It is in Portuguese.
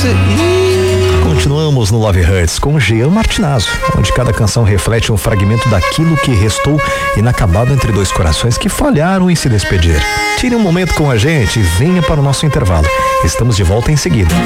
Continuamos no Love Hurts com Jean Martinazzo, onde cada canção reflete um fragmento daquilo que restou inacabado entre dois corações que falharam em se despedir. Tire um momento com a gente e venha para o nosso intervalo. Estamos de volta em seguida.